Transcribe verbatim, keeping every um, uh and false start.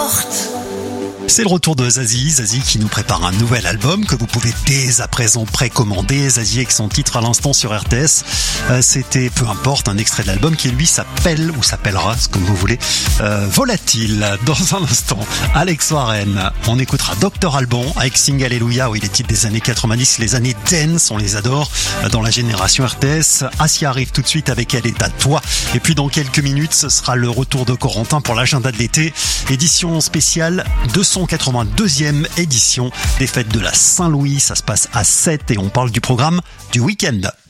porte. C'est le retour de Zazie, Zazie qui nous prépare un nouvel album que vous pouvez dès à présent précommander. Zazie avec son titre à l'instant sur R T S. Euh, c'était, peu importe, un extrait de l'album qui lui s'appelle, ou s'appellera, comme vous voulez, euh, Volatile. Dans un instant, Alex Warren. On écoutera Docteur Alban avec Sing Alléluia, oui, les titres des années quatre-vingt-dix, les années dance, on les adore dans la génération R T S. Asia arrive tout de suite avec Elle est à toi. Et puis dans quelques minutes, ce sera le retour de Corentin pour l'agenda de l'été. Édition spéciale deux cent quatre-vingt-deuxième édition des fêtes de la Saint-Louis. Ça se passe à sept et on parle du programme du week-end.